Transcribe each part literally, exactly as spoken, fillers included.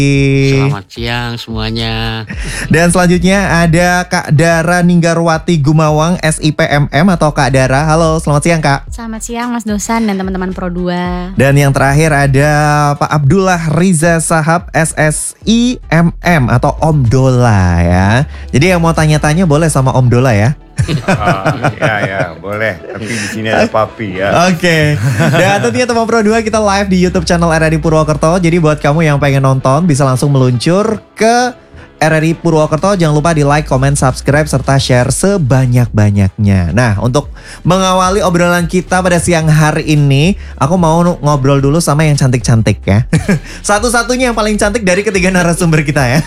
Selamat siang semuanya. Dan selanjutnya ada Kak Dara Ninggarwati Gumawang, S I P M M atau Kak Dara. Halo, selamat siang Kak. Selamat siang Mas Dosan dan teman-teman Pro dua. Dan yang terakhir ada Pak Abdullah Riza Sahab, S S I M M atau Om Dola ya. Jadi yang mau tanya-tanya boleh sama Om Dola ya. Oh, ya ya boleh, tapi di sini ada papi ya. Oke. Okay. Dan tentunya teman Pro dua kita live di YouTube channel R R I Purwokerto. Jadi buat kamu yang pengen nonton bisa langsung meluncur ke R R I Purwokerto. Jangan lupa di like, comment, subscribe, serta share sebanyak-banyaknya. Nah, untuk mengawali obrolan kita pada siang hari ini, aku mau ngobrol dulu sama yang cantik-cantik ya. Satu-satunya yang paling cantik dari ketiga narasumber kita ya.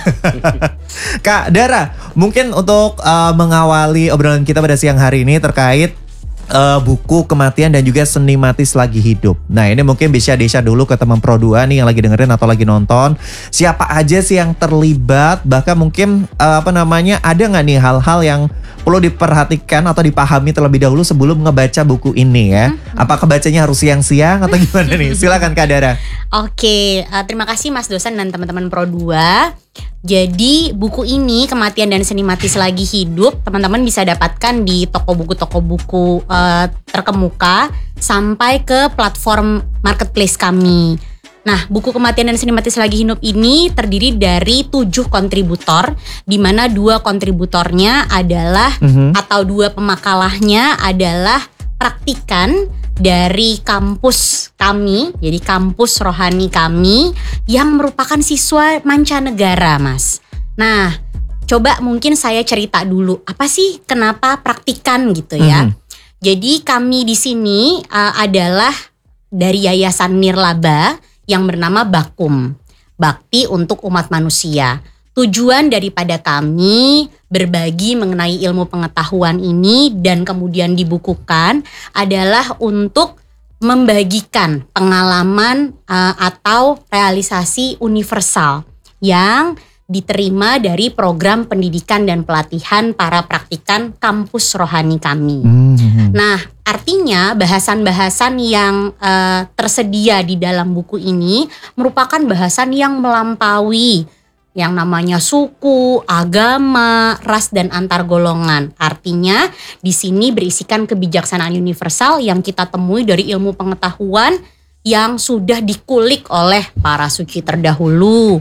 Kak Dara, mungkin untuk uh, mengawali obrolan kita pada siang hari ini terkait Uh, buku Kematian dan juga Seni Mati Selagi Hidup. Nah ini mungkin bisa di-share dulu ke teman Pro dua nih yang lagi dengerin atau lagi nonton. Siapa aja sih yang terlibat? Bahkan mungkin uh, apa namanya, ada gak nih hal-hal yang perlu diperhatikan atau dipahami terlebih dahulu sebelum ngebaca buku ini ya? Hmm. Apakah bacanya harus siang-siang atau gimana nih? Silakan Kak Dara. Oke, uh, terima kasih Mas Dosan dan teman-teman Pro dua. Jadi buku ini Kematian dan Seni Mati Selagi Hidup teman-teman bisa dapatkan di toko buku-toko buku uh, terkemuka sampai ke platform marketplace kami. Nah, buku Kematian dan Seni Mati Selagi Hidup ini terdiri dari tujuh kontributor, di mana dua kontributornya adalah mm-hmm. atau dua pemakalahnya adalah praktikan dari kampus kami, jadi kampus rohani kami yang merupakan siswa mancanegara, Mas. Nah, coba mungkin saya cerita dulu, apa sih kenapa praktikan gitu ya. Mm-hmm. Jadi kami di sini uh, adalah dari Yayasan Nirlaba yang bernama Bakum, Bakti untuk Umat Manusia. Tujuan daripada kami berbagi mengenai ilmu pengetahuan ini dan kemudian dibukukan adalah untuk membagikan pengalaman uh, atau realisasi universal yang diterima dari program pendidikan dan pelatihan para praktikan kampus rohani kami. Mm-hmm. Nah, artinya bahasan-bahasan yang uh, tersedia di dalam buku ini merupakan bahasan yang melampaui yang namanya suku, agama, ras dan antar golongan. Artinya di sini berisikan kebijaksanaan universal yang kita temui dari ilmu pengetahuan yang sudah dikulik oleh para suci terdahulu,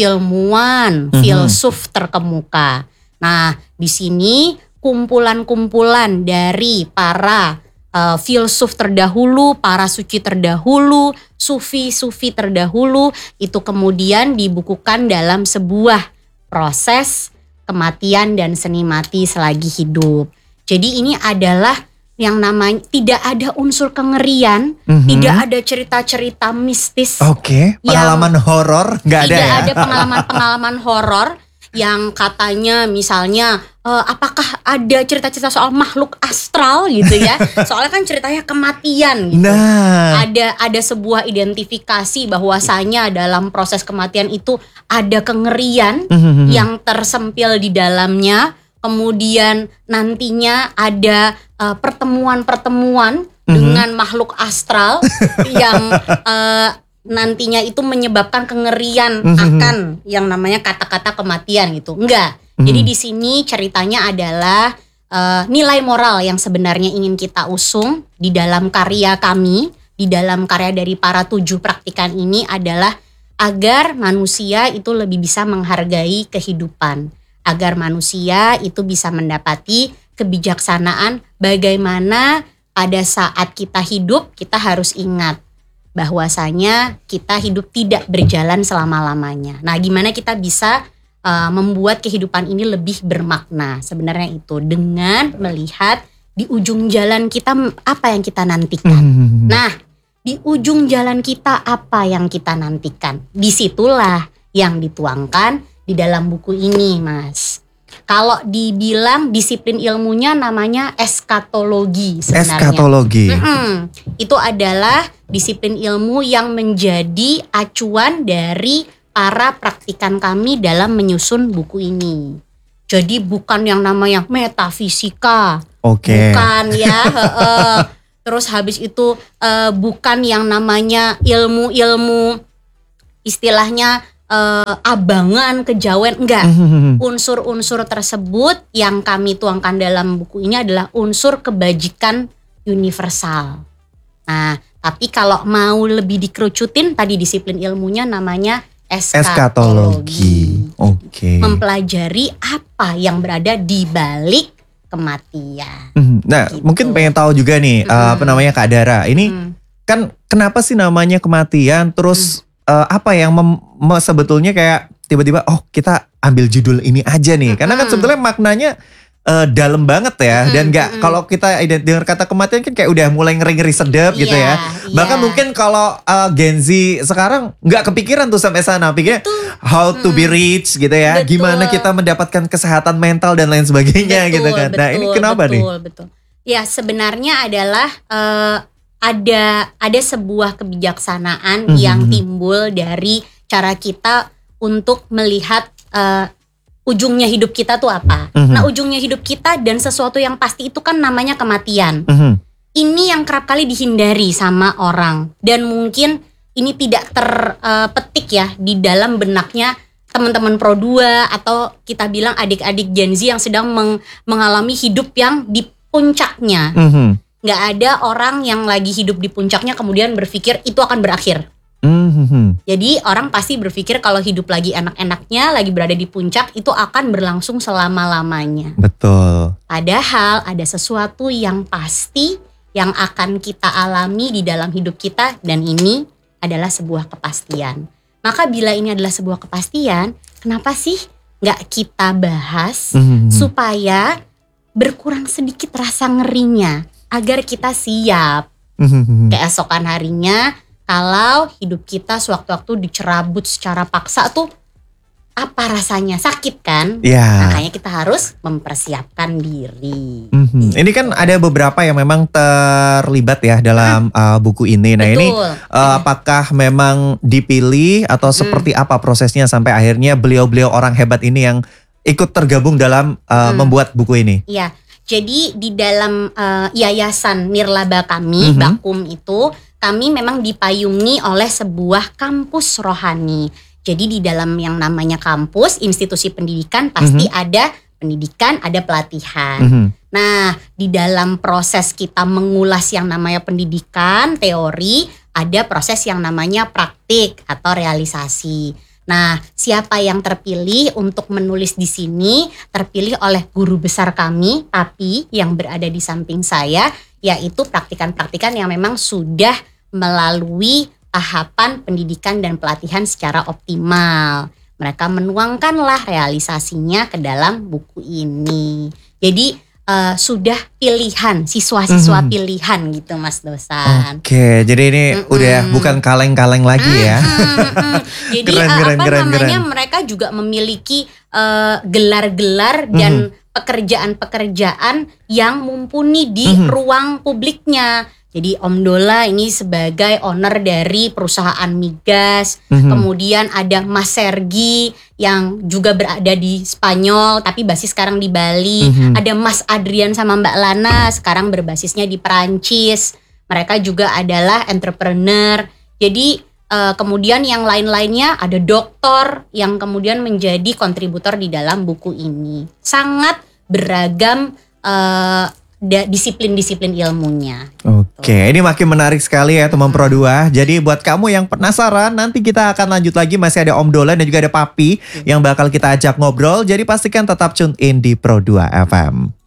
ilmuwan, mm-hmm. filsuf terkemuka. Nah, di sini kumpulan-kumpulan dari para uh, filsuf terdahulu, para suci terdahulu, sufi-sufi terdahulu itu kemudian dibukukan dalam sebuah proses kematian dan seni mati selagi hidup. Jadi ini adalah yang namanya tidak ada unsur kengerian, mm-hmm. tidak ada cerita-cerita mistis. Oke, okay. Pengalaman horor nggak ada ya? Tidak ada pengalaman-pengalaman horor yang katanya misalnya uh, apakah ada cerita-cerita soal makhluk astral gitu ya. Soalnya kan ceritanya kematian gitu. Nah. Ada ada sebuah identifikasi bahwasanya dalam proses kematian itu ada kengerian mm-hmm. yang tersempil di dalamnya. Kemudian nantinya ada uh, pertemuan-pertemuan mm-hmm. dengan makhluk astral yang uh, nantinya itu menyebabkan kengerian mm-hmm. akan yang namanya kata-kata kematian gitu. Enggak. Mm-hmm. Jadi di sini ceritanya adalah uh, nilai moral yang sebenarnya ingin kita usung di dalam karya kami, di dalam karya dari para tujuh praktikan ini adalah agar manusia itu lebih bisa menghargai kehidupan, agar manusia itu bisa mendapati kebijaksanaan bagaimana pada saat kita hidup kita harus ingat bahwasanya kita hidup tidak berjalan selama-lamanya. Nah, gimana kita bisa uh, membuat kehidupan ini lebih bermakna? Sebenarnya itu dengan melihat di ujung jalan kita apa yang kita nantikan. Mm-hmm. Nah, di ujung jalan kita apa yang kita nantikan? Disitulah yang dituangkan di dalam buku ini, Mas. Kalau dibilang disiplin ilmunya namanya eskatologi sebenarnya. Eskatologi. Mm-hmm. Itu adalah disiplin ilmu yang menjadi acuan dari para praktikan kami dalam menyusun buku ini. Jadi bukan yang namanya metafisika. Oke. Okay. Bukan ya. Terus habis itu uh, bukan yang namanya ilmu-ilmu istilahnya uh, abangan, kejawen, enggak. Mhm. Unsur-unsur tersebut yang kami tuangkan dalam buku ini adalah unsur kebajikan universal. Nah, tapi kalau mau lebih dikerucutin, tadi disiplin ilmunya namanya eskatologi. Eskatologi. Oke. Mempelajari apa yang berada di balik kematian. Mhm. Nah, Gitu. mungkin pengen tahu juga nih, Mm-mm. uh, apa namanya Kak Dara. Ini Hmm. kan kenapa sih namanya kematian? Terus uh, apa yang mem- me- sebetulnya kayak tiba-tiba oh kita ambil judul ini aja nih. Karena kan Mm-mm. sebetulnya maknanya uh, dalam banget ya. Mm-mm, Dan nggak mm-mm. kalau kita ident- dengar kata kematian kan kayak udah mulai ngeri-ngeri sedap gitu Iya, ya. Bahkan iya. mungkin kalau uh, Gen Z sekarang nggak kepikiran tuh sampai sana. Pikirnya how to be rich gitu ya. Betul. Gimana kita mendapatkan kesehatan mental dan lain sebagainya Betul, gitu kan. Nah ini betul, kenapa betul, nih? Betul. Ya sebenarnya adalah eh, ada ada sebuah kebijaksanaan Mhm. yang timbul dari cara kita untuk melihat eh, ujungnya hidup kita tuh apa. Mhm. Nah ujungnya hidup kita dan sesuatu yang pasti itu kan namanya kematian. Mhm. Ini yang kerap kali dihindari sama orang dan mungkin ini tidak terpetik ya di dalam benaknya teman-teman Pro dua atau kita bilang adik-adik Gen Z yang sedang meng- mengalami hidup yang di puncaknya. Mhm. Nggak ada orang yang lagi hidup di puncaknya kemudian berpikir itu akan berakhir. Mhm. Jadi orang pasti berpikir kalau hidup lagi enak-enaknya, lagi berada di puncak itu akan berlangsung selama-lamanya. Betul. Padahal ada sesuatu yang pasti yang akan kita alami di dalam hidup kita dan ini adalah sebuah kepastian. Maka bila ini adalah sebuah kepastian, kenapa sih nggak kita bahas Mhm. supaya berkurang sedikit rasa ngerinya agar kita siap Mhm. keesokan harinya kalau hidup kita sewaktu-waktu dicerabut secara paksa tuh apa rasanya, sakit kan? Ya. Makanya kita harus mempersiapkan diri. Mhm. Ini kan ada beberapa yang memang terlibat ya dalam uh, buku ini. Nah ini Betul. uh, apakah memang dipilih atau seperti apa prosesnya sampai akhirnya beliau-beliau orang hebat ini yang ikut tergabung dalam uh, Hmm. membuat buku ini? Iya, jadi di dalam uh, yayasan Nirlaba kami, Mhm. Bakum itu, kami memang dipayungi oleh sebuah kampus rohani. Jadi di dalam yang namanya kampus, institusi pendidikan pasti ada pendidikan, ada pelatihan. Mhm. Nah, di dalam proses kita mengulas yang namanya pendidikan, teori, ada proses yang namanya praktik atau realisasi. Nah, siapa yang terpilih untuk menulis di sini? Terpilih oleh guru besar kami, Papi, yang berada di samping saya, yaitu praktikan-praktikan yang memang sudah melalui tahapan pendidikan dan pelatihan secara optimal. Mereka menuangkanlah realisasinya ke dalam buku ini. Jadi eh, sudah pilihan, siswa-siswa Mhm. pilihan gitu Mas Dosan. Oke, jadi ini Mm-mm. udah bukan kaleng-kaleng lagi ya. Mm-mm. Jadi Keren, eh, keren, apa keren, namanya keren. mereka juga memiliki eh, gelar-gelar dan pekerjaan-pekerjaan yang mumpuni di Mhm. ruang publiknya. Jadi Om Dola ini sebagai owner dari perusahaan migas. Mhm. Kemudian ada Mas Sergi yang juga berada di Spanyol tapi basis sekarang di Bali. Mhm. Ada Mas Adrian sama Mbak Lana sekarang berbasisnya di Perancis. Mereka juga adalah entrepreneur. Jadi eh, kemudian yang lain-lainnya ada doktor yang kemudian menjadi kontributor di dalam buku ini. Sangat beragam eh, da- disiplin-disiplin ilmunya. Oke, ini makin menarik sekali ya teman Pro dua. Jadi buat kamu yang penasaran, nanti kita akan lanjut lagi. Masih ada Om Dolan dan juga ada Papi yang bakal kita ajak ngobrol. Jadi pastikan tetap tune in di Pro dua F M.